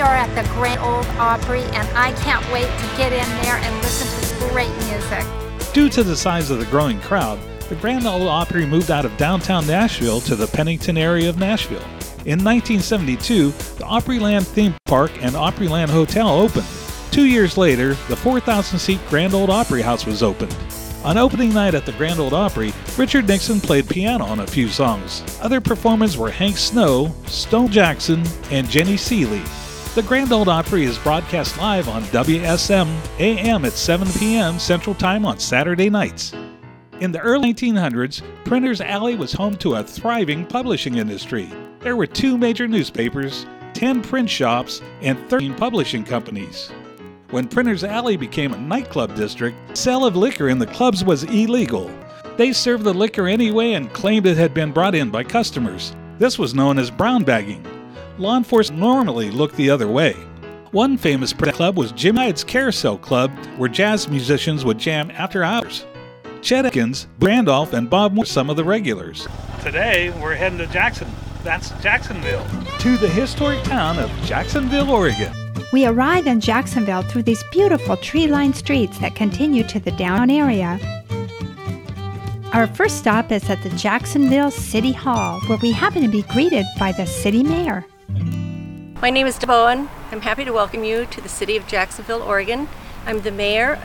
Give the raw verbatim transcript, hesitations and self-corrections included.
We are at the Grand Ole Opry, and I can't wait to get in there and listen to great music. Due to the size of the growing crowd, the Grand Ole Opry moved out of downtown Nashville to the Pennington area of Nashville. In nineteen seventy-two, the Opryland Theme Park and Opryland Hotel opened. Two years later, the four thousand seat Grand Ole Opry House was opened. On opening night at the Grand Ole Opry, Richard Nixon played piano on a few songs. Other performers were Hank Snow, Stone Jackson, and Jenny Seeley. The Grand Ole Opry is broadcast live on W S M A M at seven p.m. Central Time on Saturday nights. In the early nineteen hundreds, Printers Alley was home to a thriving publishing industry. There were two major newspapers, ten print shops, and thirteen publishing companies. When Printers Alley became a nightclub district, sale of liquor in the clubs was illegal. They served the liquor anyway and claimed it had been brought in by customers. This was known as brown bagging. Law enforcement normally looked the other way. One famous print club was Jim Hyde's Carousel Club, where jazz musicians would jam after hours. Chet Atkins, Randolph, and Bob Moore were some of the regulars. Today, we're heading to Jackson. That's Jacksonville. To the historic town of Jacksonville, Oregon. We arrive in Jacksonville through these beautiful tree-lined streets that continue to the downtown area. Our first stop is at the Jacksonville City Hall, where we happen to be greeted by the city mayor. My name is Deb Owen. I'm happy to welcome you to the city of Jacksonville, Oregon. I'm the mayor